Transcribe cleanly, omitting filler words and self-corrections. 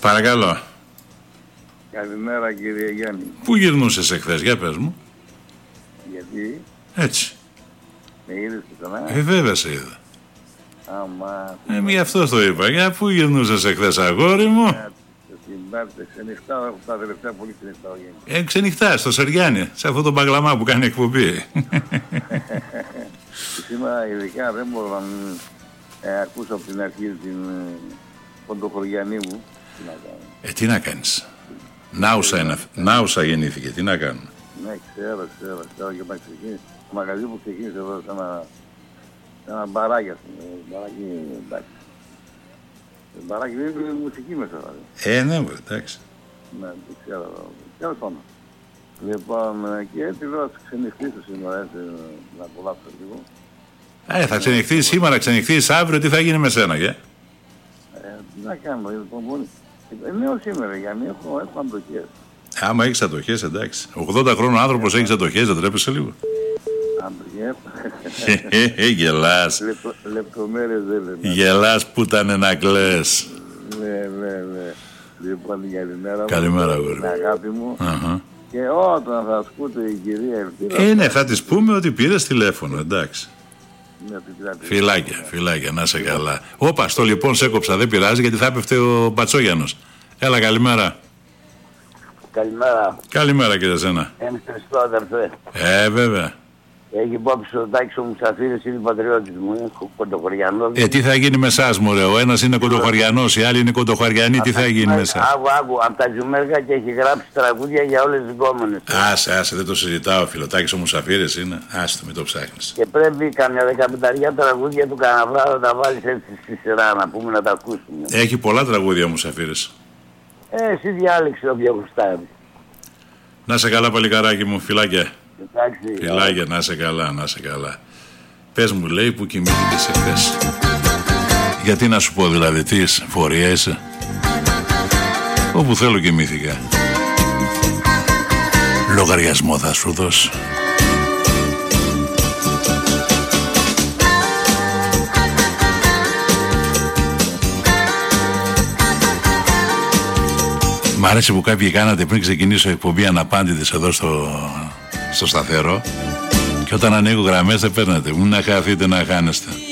Παρακαλώ. Καλημέρα κύριε Γιάννη. Πού γυρνούσες εχθές, για πες μου. Γιατί? Έτσι. Με είδες πουθενά? Βέβαια σε είδα. Άμα... Γι' αυτό το είπα. Για πού γυρνούσες εχθές, αγόρι μου. Ξενυχτάω τα τελευταία, πολύ ξενυχτάω. Ξενυχτά στο Σεριάννη, σε αυτό το μπαγλαμά που κάνει εκπομπή. Σήμερα ειδικά δεν μπορώ να μην ακούσω από την αρχή την κοντοχωριανή μου. Τι να κάνω. Τι να κάνεις. Νάουσα γεννήθηκε, τι να κάνουμε. Ναι, ξέρω και μα ξεκίνησε. Το μαγαζί που ξεκίνησε εδώ σε ένα μπαράκι, ας πούμε. Μπαράκι, εντάξει. Μπαράκι δεν είναι μουσική μέσα, δηλαδή. Ναι, εντάξει. Ναι, δεν ξέρω. Τέλος πάντων. Λοιπόν, και έτσι λέω θα ξενυχτήσω σήμερα, έτσι, να απολαύσω λίγο. Θα ξενυχτείς σήμερα, ξενυχτείς αύριο, τι θα γίνει με σένα, τι να κάνω, λοιπόν, νέο σήμερα, Γιάννη, έχω αντοχές. Άμα έχεις αντοχές, εντάξει. 80 χρόνων άνθρωπος έχεις αντοχές, δεν τρέπεσαι λίγο. Αντοχές. Γελάς. Λεπτομέρειες δεν λένε. Γελάς που ήταν να κλαις. Ναι. Λοιπόν, καλημέρα. Καλημέρα, αγόρι. Την αγάπη μου. Και όταν θα ασκούτε η κυρία Ελπίδα... Ναι, θα της πούμε ότι πήρες τηλέφωνο, εντάξει. Φιλάκια, να σε καλά. Όπα, στο λοιπόν σε έκοψα, δεν πειράζει γιατί θα έπεφτε ο Μπατσόγιανος. Έλα, καλημέρα. Καλημέρα κύριε Ζένα. Ένας Χριστό, αδερφέ. Βέβαια. Έχει υπόψη ο Τάκης ο Μουσαφίρης, είναι πατριώτης μου, είναι κοντοχωριανός. Τι θα γίνει με εσάς, μωρέ, ο ένας είναι κοντοχωριανός, οι άλλοι είναι κοντοχωριανοί, τι θα γίνει με εσάς. Άκου, από τα Τζουμέρκα και έχει γράψει τραγούδια για όλες τις γκόμενες. Άσε, δεν το συζητάω, φίλο. Τάκης ο Μουσαφίρης είναι, άσε μην το ψάχνεις. Και πρέπει καμιά 15 τραγούδια του Καναβρά να τα βάλεις έτσι στη σειρά, να πούμε, να τα ακούσουμε. Έχει πολλά τραγούδια ο Μουσαφίρης. Εσύ διάλεξε όποια γουστάρει. Να σε καλά, παλικαράκι μου, φιλάκια. Εντάξει. Φιλάκια, να σε καλά. Πες μου, λέει, που κοιμήθηκες εχθές. Γιατί να σου πω δηλαδή, τι φοριέσαι. Όπου θέλω κοιμήθηκα. Λογαριασμό θα σου δώσω. Μ' αρέσει που κάποιοι κάνατε πριν ξεκινήσω εκπομπή αναπάντητες εδώ στο σταθερό και όταν ανοίγω γραμμές δεν παίρνετε. Μου να χαθείτε να χάνεστε.